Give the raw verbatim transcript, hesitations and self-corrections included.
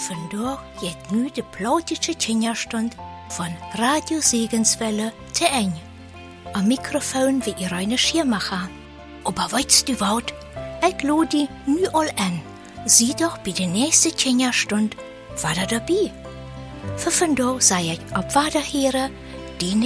Vandaag geht nu de plautische Kinderstund von Radio Segenswelle te Ende. Am Mikrofon wie Irene Schiermacher. Aber weißt du was? Ich lade die nu all an. Sieh doch bei der nächsten Kinderstund, war da dabei. Für Vandaag sei ich ab Waderhere, die